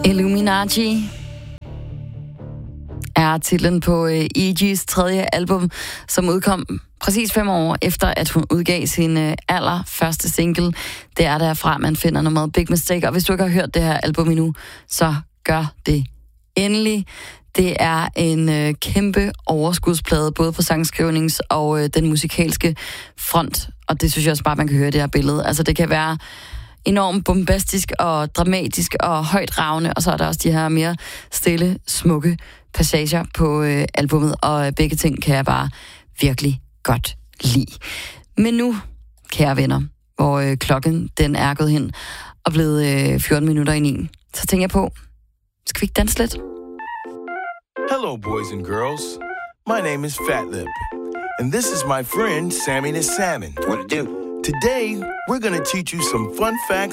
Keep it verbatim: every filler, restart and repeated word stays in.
Illuminati er titlen på Iggy's tredje album, som udkom præcis fem år efter, at hun udgav sin allerførste single. Det er derfra, man finder nummeret Big Mistake. Og hvis du ikke har hørt det her album endnu, så gør det endelig. Det er en øh, kæmpe overskudsplade, både på sangskrivnings- og øh, den musikalske front. Og det synes jeg også bare, man kan høre det her billede. Altså det kan være enormt bombastisk og dramatisk og højt ravne, og så er der også de her mere stille, smukke passager på øh, albummet, og begge ting kan jeg bare virkelig godt lide. Men nu, kære venner, hvor øh, klokken den er gået hen og blevet øh, fjorten minutter i ni, så tænker jeg på, skal vi ikke danse lidt? Hello, boys and girls. My name is Fat Lip, and this is my friend Sammy the Salmon. What to do? Today, we're going to teach you some fun facts